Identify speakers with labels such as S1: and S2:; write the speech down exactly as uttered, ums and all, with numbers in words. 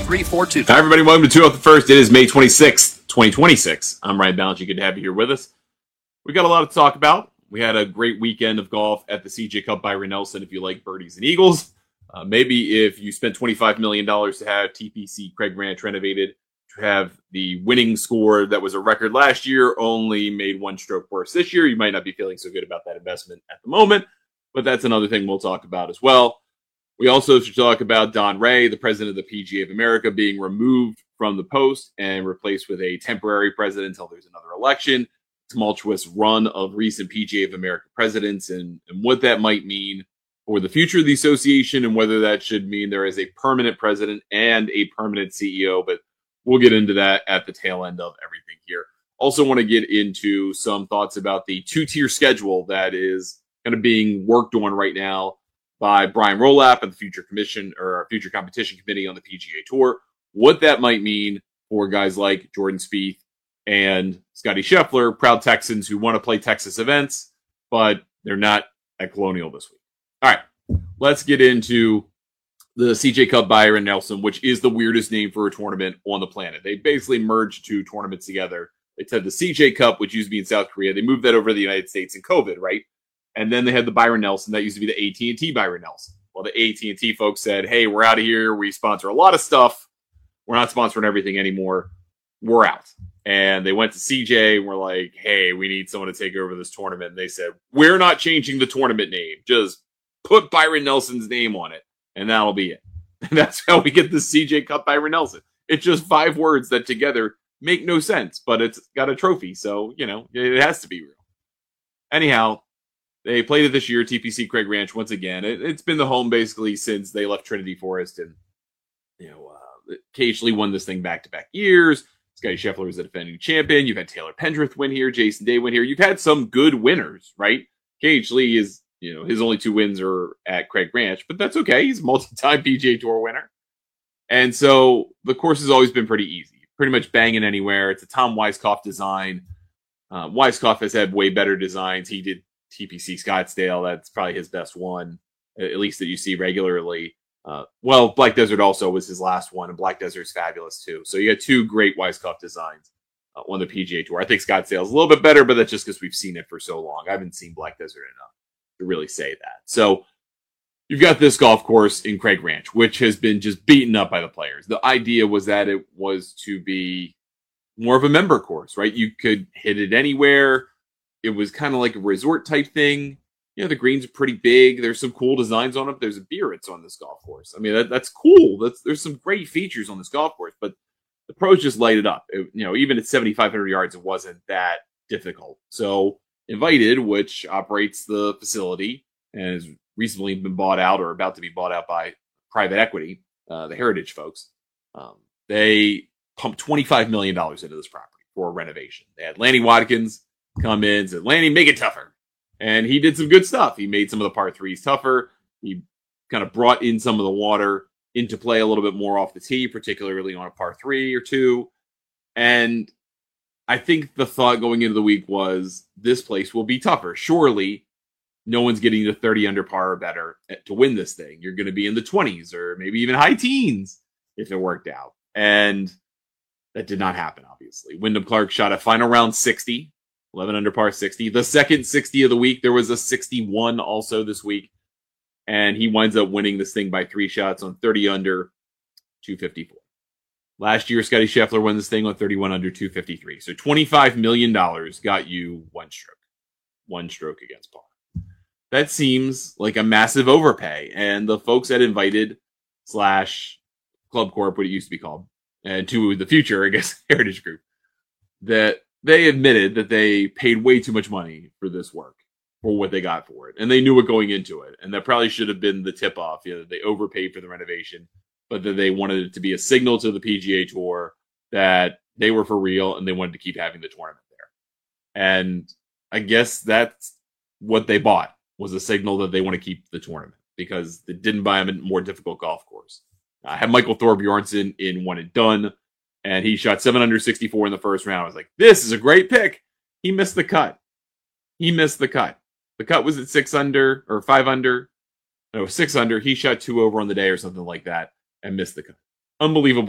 S1: three four two.
S2: Hi, everybody. Welcome to Two Off the First. It is May twenty-sixth, twenty twenty-six. I'm Ryan Ballantyne. Good to have you here with us. We got a lot to talk about. We had a great weekend of golf at the C J Cup Byron Nelson if you like birdies and eagles. Uh, maybe if you spent twenty-five million dollars to have T P C Craig Ranch renovated, to have the winning score that was a record last year only made one stroke worse this year, you might not be feeling so good about that investment at the moment, but that's another thing we'll talk about as well. We also should talk about Don Ray, the president of the P G A of America, being removed from the post and replaced with a temporary president until there's another election. Tumultuous run of recent P G A of America presidents and, and what that might mean for the future of the association and whether that should mean there is a permanent president and a permanent C E O. But we'll get into that at the tail end of everything here. Also want to get into some thoughts about the two-tier schedule that is kind of being worked on right now by Brian Rolapp and the Future Commission or Future Competition Committee on the P G A Tour. What that might mean for guys like Jordan Spieth and Scottie Scheffler, proud Texans who want to play Texas events, but they're not at Colonial this week. All right, let's get into the C J Cup Byron Nelson, which is the weirdest name for a tournament on the planet. They basically merged two tournaments together. They said the C J Cup, which used to be in South Korea, they moved that over to the United States in COVID, right? And then they had the Byron Nelson. That used to be the A T and T Byron Nelson. Well, the A T and T folks said, hey, we're out of here. We sponsor a lot of stuff. We're not sponsoring everything anymore. We're out. And they went to C J and were like, hey, we need someone to take over this tournament. And they said, we're not changing the tournament name. Just put Byron Nelson's name on it, and that'll be it. And that's how we get the C J Cup Byron Nelson. It's just five words that together make no sense, but it's got a trophy. So, you know, it has to be real. Anyhow, they played it this year, T P C Craig Ranch, once again. It, it's been the home, basically, since they left Trinity Forest. And, you know, uh, occasionally won this thing back-to-back years. Scottie Scheffler was a defending champion. You've had Taylor Pendrith win here. Jason Day win here. You've had some good winners, right? K H Lee is, you know, his only two wins are at Craig Ranch, but that's okay. He's a multi-time P G A Tour winner. And so the course has always been pretty easy. Pretty much banging anywhere. It's a Tom Weiskopf design. Uh, Weiskopf has had way better designs. He did T P C Scottsdale. That's probably his best one, at least that you see regularly. Uh, well, Black Desert also was his last one, and Black Desert's fabulous too. So you got two great Weiskopf designs uh, on the P G A Tour. I think Scottsdale's a little bit better, but that's just because we've seen it for so long. I haven't seen Black Desert enough to really say that. So you've got this golf course in Craig Ranch, which has been just beaten up by the players. The idea was that it was to be more of a member course, right? You could hit it anywhere. It was kind of like a resort type thing. You know, the greens are pretty big. There's some cool designs on them. There's a Biarritz on this golf course. I mean, that, that's cool. That's, there's some great features on this golf course, but the pros just light it up. It, you know, even at seventy-five hundred yards, it wasn't that difficult. So Invited, which operates the facility and has recently been bought out or about to be bought out by private equity, uh, the Heritage folks, um, they pumped twenty-five million dollars into this property for a renovation. They had Lanny Watkins come in and said, Lanny, make it tougher. And he did some good stuff. He made some of the par threes tougher. He kind of brought in some of the water into play a little bit more off the tee, particularly on a par three or two. And I think the thought going into the week was this place will be tougher. Surely no one's getting to thirty under par or better to win this thing. You're going to be in the twenties or maybe even high teens if it worked out. And that did not happen, obviously. Wyndham Clark shot a final round sixty. eleven under par sixty. The second sixty of the week, there was a sixty-one also this week. And he winds up winning this thing by three shots on thirty under two fifty-four. Last year, Scottie Scheffler won this thing on thirty-one under two fifty-three. So twenty-five million dollars got you one stroke. One stroke against par. That seems like a massive overpay. And the folks at Invited slash Club Corp, what it used to be called, and to the future, I guess, Heritage Group, that they admitted that they paid way too much money for this work, for what they got for it. And they knew it going into it. And that probably should have been the tip-off. You know, they overpaid for the renovation, but that they wanted it to be a signal to the P G A Tour that they were for real and they wanted to keep having the tournament there. And I guess that's what they bought, was a signal that they want to keep the tournament because they didn't buy them a more difficult golf course. I had Michael Thorbjornsen in One and Done, and he shot seven under sixty-four in the first round. I was like, this is a great pick. He missed the cut. He missed the cut. The cut was at six under or five under. No, six under. He shot two over on the day or something like that and missed the cut. Unbelievable